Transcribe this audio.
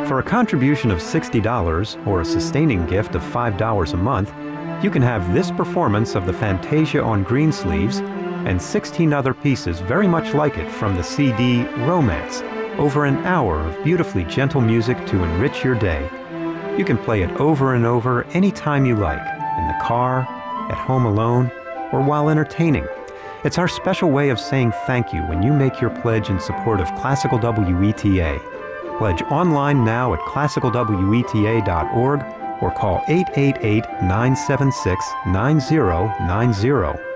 For a contribution of $60 or a sustaining gift of $5 a month, you can have this performance of the Fantasia on Greensleeves and 16 other pieces very much like it from the CD Romance, over an hour of beautifully gentle music to enrich your day. You can play it over and over anytime you like, in the car, at home alone, or while entertaining. It's our special way of saying thank you when you make your pledge in support of Classical WETA. Pledge online now at classicalweta.org or call 888-976-9090.